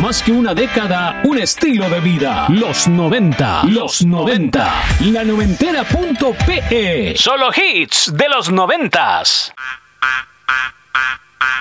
Más que una década, un estilo de vida. Los 90. Los 90. La noventera.pe. Solo hits de los 90s.